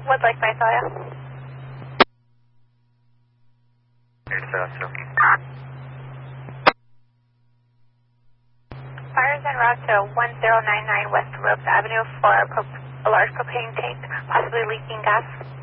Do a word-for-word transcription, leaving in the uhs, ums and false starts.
Wood Lake, Visalia. Fires en route to one zero nine nine West Ropes Avenue for a, pro a large propane tank, possibly leaking gas.